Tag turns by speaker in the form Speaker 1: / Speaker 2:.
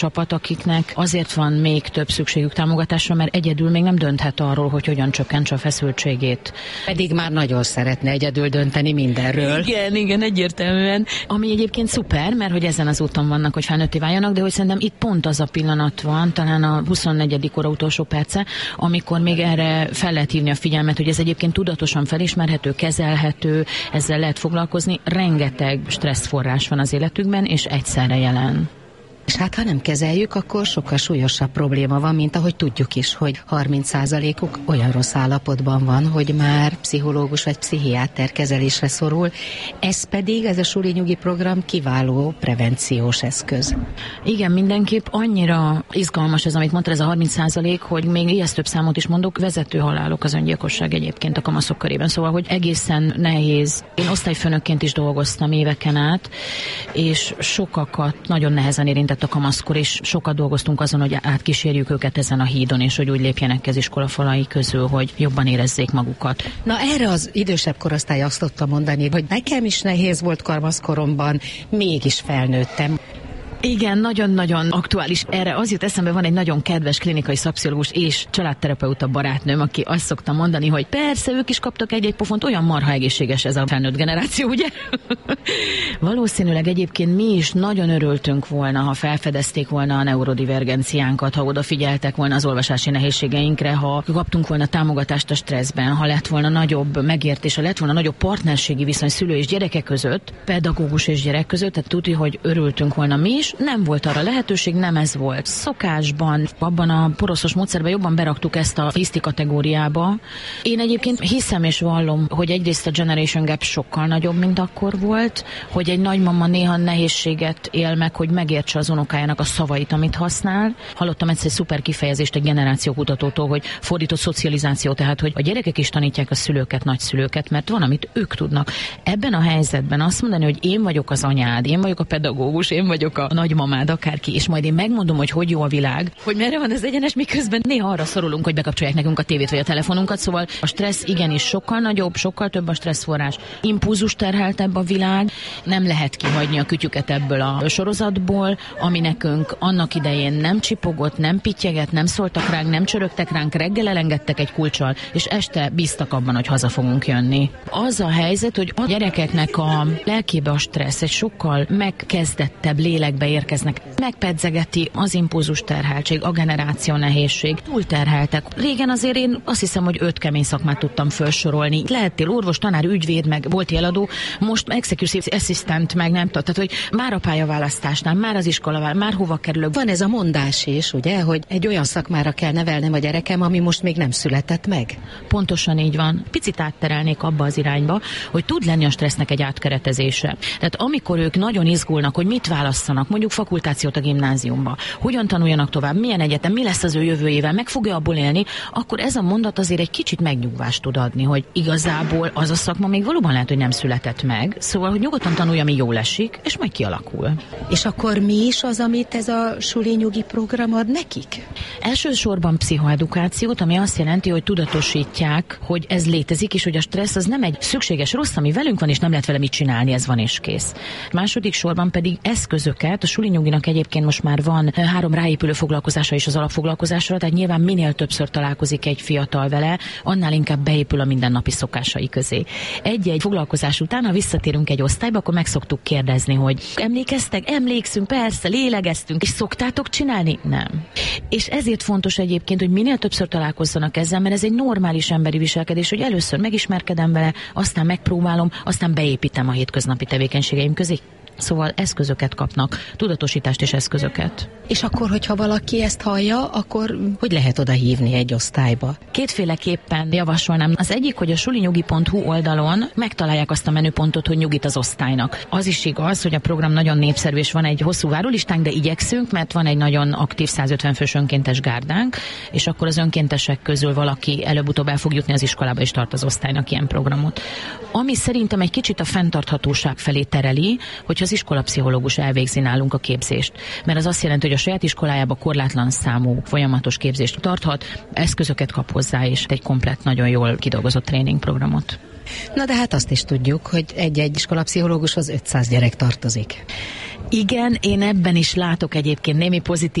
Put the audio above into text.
Speaker 1: csapat, akiknek azért van még több szükségük támogatásra, mert egyedül még nem dönthet arról, hogy hogyan csökkentse a feszültségét.
Speaker 2: Pedig már nagyon szeretne egyedül dönteni mindenről.
Speaker 1: Igen, egyértelműen. Ami egyébként szuper, mert hogy ezen az úton vannak, hogy felnőtté váljanak, de hogy szerintem itt pont az a pillanat van, talán a 24. óra utolsó perce, amikor még erre fel lehet hívni a figyelmet, hogy ez egyébként tudatosan felismerhető, kezelhető, ezzel lehet foglalkozni. Rengeteg stresszforrás van az életükben, és egyszerre jelen.
Speaker 2: És hát ha nem kezeljük, akkor sokkal súlyosabb probléma van, mint ahogy tudjuk is, hogy 30%-uk olyan rossz állapotban van, hogy már pszichológus vagy pszichiáter kezelésre szorul. Ez a suli nyugi program kiváló prevenciós eszköz.
Speaker 1: Igen, mindenképp annyira izgalmas ez, amit mondtad, ez a 30%, hogy még ijesztőbb számot is mondok, vezető halálok az öngyilkosság egyébként a kamaszok körében. Szóval, hogy egészen nehéz. Én osztályfőnökként is dolgoztam éveken át, és sokakat nagyon nehezen érintett a kamaszkor, és sokat dolgoztunk azon, hogy átkísérjük őket ezen a hídon, és hogy úgy lépjenek ki az iskola falai közül, hogy jobban érezzék magukat.
Speaker 2: Na erre az idősebb korosztály azt tudta mondani, hogy nekem is nehéz volt kamaszkoromban, mégis felnőttem.
Speaker 1: Igen, nagyon-nagyon aktuális. Erre az jut eszembe, van egy nagyon kedves klinikai szakpszichológus és családterapeuta barátnőm, aki azt szokta mondani, hogy persze ők is kaptak egy-egy pofont, olyan marha egészséges ez a felnőtt generáció, ugye? Valószínűleg egyébként mi is nagyon örültünk volna, ha felfedezték volna a neurodivergenciánkat, ha odafigyeltek volna az olvasási nehézségeinkre, ha kaptunk volna támogatást a stresszben, ha lett volna nagyobb megértés, ha lett volna nagyobb partnerségi viszony szülő és gyereke között, pedagógus és gyerek között, tehát tudni, hogy örültünk volna mi is. Nem volt arra lehetőség, nem ez volt. Szokásban, abban a poroszos módszerben jobban beraktuk ezt a hiszti kategóriába. Én egyébként hiszem és vallom, hogy egyrészt a generation gap sokkal nagyobb, mint akkor volt, hogy egy nagymama néha nehézséget él meg, hogy megértse az unokájának a szavait, amit használ. Hallottam egyszer egy szuper kifejezést egy generációkutatótól, hogy fordított szocializáció, tehát hogy a gyerekek is tanítják a szülőket, nagyszülőket, mert van, amit ők tudnak. Ebben a helyzetben azt mondani, hogy én vagyok az anyád, én vagyok a pedagógus, én vagyok a nagymamád, akárki, és majd én megmondom, hogy jó a világ, hogy merre van az egyenes, miközben néha arra szorulunk, hogy bekapcsolják nekünk a tévét vagy a telefonunkat, szóval a stressz igenis sokkal nagyobb, sokkal több a stresszforrás, impulzus terheltebb a világ, nem lehet kihagyni a kütyüket ebből a sorozatból, ami nekünk annak idején nem csipogott, nem pittyeget, nem szóltak ránk, nem csörögtek ránk, reggel elengedtek egy kulccsal, és este bíztak abban, hogy haza fogunk jönni. Az a helyzet, hogy a gyerekeknek a lelkébe a stressz egy sokkal megkezdettebb lélekbe érkeznek. Megpedzegeti az impulzus terheltség, a generáció nehézség. Túlterheltek. Régen azért én azt hiszem, hogy 5 kemény szakmát tudtam felsorolni. Lehettél orvos, tanár, ügyvéd, meg volti eladó, most executive assistant, meg nem tudom, tehát, hogy már a pályaválasztásnál, már az iskola, már hova kerülök.
Speaker 2: Van ez a mondás is, ugye, hogy egy olyan szakmára kell nevelnem a gyerekem, ami most még nem született meg.
Speaker 1: Pontosan így van. Picit átterelnék abba az irányba, hogy tud lenni a stressznek egy átkeretezése. Tehát amikor ők nagyon izgulnak, hogy mit válasszanak, mondjuk fakultációt a gimnáziumba, hogyan tanuljanak tovább, milyen egyetem, mi lesz az ő jövőjével, meg fogja abból élni, akkor ez a mondat azért egy kicsit megnyugvást tud adni, hogy igazából az a szakma még valóban lehet, hogy nem született meg, szóval, hogy nyugodtan tanulja, ami jól esik, és majd kialakul.
Speaker 2: És akkor mi is az, amit ez a suli nyugi program ad nekik?
Speaker 1: Elsősorban pszichoedukációt, ami azt jelenti, hogy tudatosítják, hogy ez létezik, és hogy a stressz az nem egy szükséges rossz, ami velünk van, és nem lehet vele mit csinálni, ez van és kész. Második sorban pedig eszközöket, a suli nyuginak egyébként most már van 3 ráépülő foglalkozása is az alapfoglalkozásra, tehát nyilván minél többször találkozik egy fiatal vele, annál inkább beépül a mindennapi szokásai közé. Egy-egy foglalkozás után, ha visszatérünk egy osztályba, akkor meg szoktuk kérdezni, hogy emlékeztek? Emlékszünk, persze, lélegeztünk, és szoktátok csinálni? Nem. És ezért fontos egyébként, hogy minél többször találkozzanak ezzel, mert ez egy normális emberi viselkedés, hogy először megismerkedem vele, aztán megpróbálom, aztán beépítem a hétköznapi tevékenységeim közé. Szóval eszközöket kapnak, tudatosítást és eszközöket.
Speaker 2: És akkor, hogyha valaki ezt hallja, akkor hogy lehet oda hívni egy osztályba?
Speaker 1: Kétféleképpen javasolnám. Az egyik, hogy a sulinyugi.hu oldalon megtalálják azt a menüpontot, hogy nyugit az osztálynak. Az is igaz, hogy a program nagyon népszerű, és van egy hosszú várólistánk, de igyekszünk, mert van egy nagyon aktív 150 fős önkéntes gárdánk, és akkor az önkéntesek közül valaki előbb-utóbb el fog jutni az iskolába, és tart az osztálynak ilyen programot. Ami szerintem egy kicsit a fenntarthatóság felé tereli, hogyha az iskolapszichológus elvégzi nálunk a képzést. Mert az azt jelenti, hogy a saját iskolájába korlátlan számú folyamatos képzést tarthat, eszközöket kap hozzá, és egy komplett, nagyon jól kidolgozott tréningprogramot.
Speaker 2: Na de hát azt is tudjuk, hogy egy-egy iskolapszichológushoz 500 gyerek tartozik.
Speaker 1: Igen, én ebben is látok egyébként némi pozitív